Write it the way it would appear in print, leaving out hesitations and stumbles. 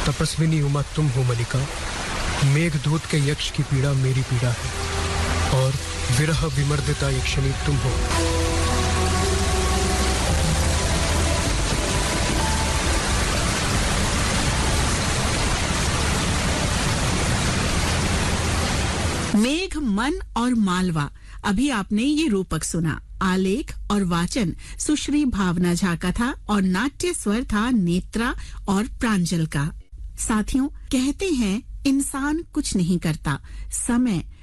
तपस्विनी उमा तुम हो मलिका, मेघदूत के यक्ष की पीड़ा मेरी पीड़ा है, और विरह विमर्दिता यक्षिणी तुम हो। मेघ, मन और मालवा। अभी आपने ये रूपक सुना। आलेख और वाचन सुश्री भावना झा का था और नाट्य स्वर था नेत्रा और प्रांजल का। साथियों, कहते हैं इंसान कुछ नहीं करता, समय